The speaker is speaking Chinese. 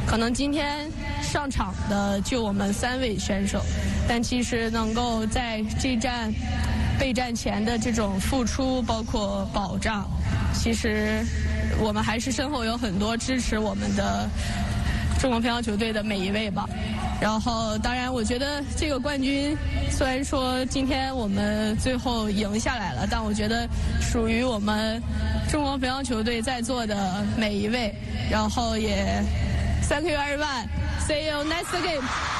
可能今天上场的就我们3位选手，但其实能够在这站备战前的这种付出，包括保障，其实我们还是身后有很多支持我们的中国乒乓球队的每一位吧。然后当然我觉得这个冠军虽然说今天我们最后赢下来了，但我觉得属于我们中国乒乓球队在座的每一位。然后也 Thank you everyone. See you next game.